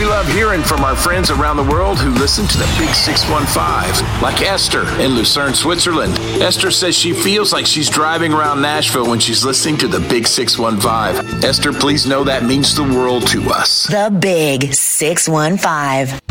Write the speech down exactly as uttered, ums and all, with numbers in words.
We love hearing from our friends around the world who listen to the Big six one five, like Esther in Lucerne, Switzerland. Esther says she feels like she's driving around Nashville when she's listening to the Big six one five. Esther, please know that means the world to us. The Big six one five.